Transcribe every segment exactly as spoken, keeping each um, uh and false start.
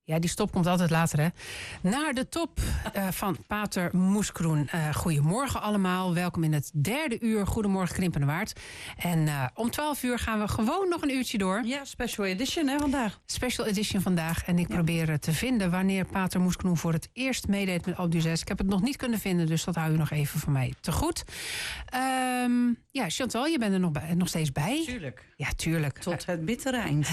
Ja, die stop komt altijd later, hè. Naar de top uh, van Pater Moeskroen. Uh, goedemorgen allemaal. Welkom in het derde uur. Goedemorgen Krimpende Waard. En uh, om twaalf uur gaan we gewoon nog een uurtje door. Ja, special edition hè, vandaag. Special edition vandaag. En ik ja. probeer te vinden wanneer Pater Moeskroen voor het eerst meedeed met Alpe d'Huez. Ik heb het nog niet kunnen vinden, dus dat hou je nog even voor mij te goed. Um, ja, Chantal, je bent er nog, bij, nog steeds bij. Tuurlijk. Ja, tuurlijk. Tot het bittere eind.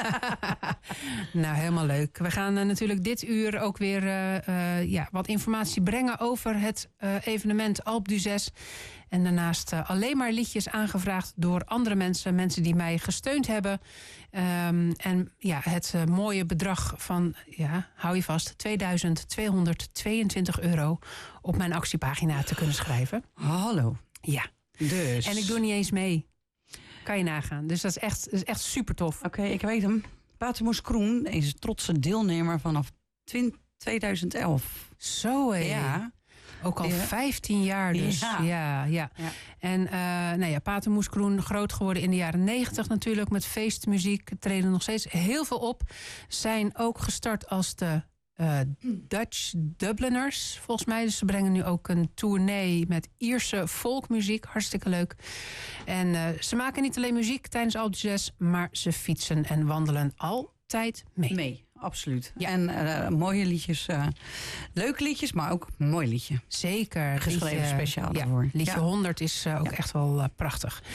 Nou, helemaal leuk. We gaan uh, natuurlijk dit uur ook weer uh, uh, ja, wat informatie brengen over het uh, evenement Alpe d'Huez. En daarnaast uh, alleen maar liedjes aangevraagd door andere mensen. Mensen die mij gesteund hebben. Um, en ja, het uh, mooie bedrag van, ja, hou je vast, tweeduizend tweehonderdtweeëntwintig euro op mijn actiepagina te kunnen schrijven. Hallo. Ja. Dus. En ik doe niet eens mee. Kan je nagaan. Dus dat is echt, dat is echt super tof. Oké, okay, ik weet hem. Pater Moeskroen is trotse deelnemer vanaf twintig elf. Zo hé. Ja. Ook al ja. vijftien jaar dus. Ja, ja. ja. ja. En uh, nou ja, Pater Moeskroen, groot geworden in de jaren negentig natuurlijk. Met feestmuziek, treden nog steeds heel veel op. Zijn ook gestart als de uh, Dutch Dubliners, volgens mij. Dus ze brengen nu ook een tournee met Ierse folkmuziek. Hartstikke leuk. En uh, ze maken niet alleen muziek tijdens Alpe d'Huez, maar ze fietsen en wandelen altijd mee. Mee. Absoluut. Ja. En uh, mooie liedjes. Uh, leuke liedjes, maar ook een mooi liedje. Zeker. Geschreven liedje, speciaal ja, daarvoor. Liedje ja. honderd is uh, ook ja. echt wel uh, prachtig.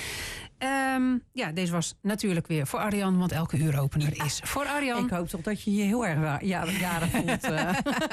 Um, ja, deze was natuurlijk weer voor Arjan, want elke uuropener ja. is voor Arjan. Ik hoop toch dat je je heel erg jarig, jarig voelt. Uh.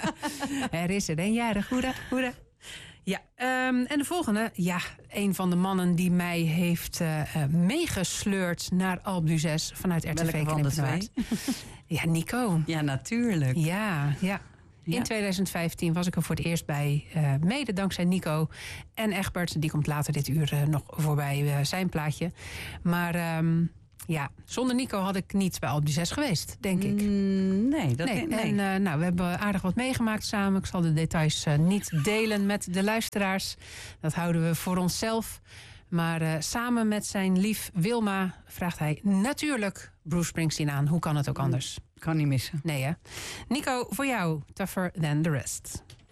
Er is er een jarig. Hoera, hoera. Ja, um, en de volgende. Ja, een van de mannen die mij heeft uh, uh, meegesleurd naar Alpe d'Huez vanuit R T V Krimpende Waard. Ja, Nico. Ja, natuurlijk. Ja, ja. In ja. twintig vijftien was ik er voor het eerst bij. Uh, mede dankzij Nico en Egbert. Die komt later dit uur uh, nog voorbij uh, zijn plaatje. Maar um, ja, zonder Nico had ik niet bij Alpe d'Huez geweest, denk ik. Mm, nee, dat nee. nee. En uh, nou, we hebben aardig wat meegemaakt samen. Ik zal de details uh, niet delen met de luisteraars. Dat houden we voor onszelf. Maar uh, samen met zijn lief Wilma vraagt hij natuurlijk Bruce Springsteen aan. Hoe kan het ook anders? Kan niet missen. Nee hè? Nico, voor jou, Tougher Than The Rest.